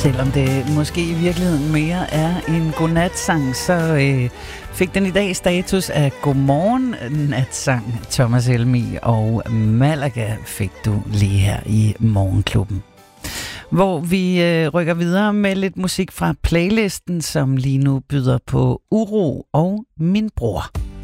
Selvom det måske i virkeligheden mere er en godnatsang, så fik den i dag status af godmorgen natsang. Thomas Helmig og Malaga fik du lige her i Morgenklubben. Hvor vi rykker videre med lidt musik fra playlisten, som lige nu byder på Uro og Min Bror.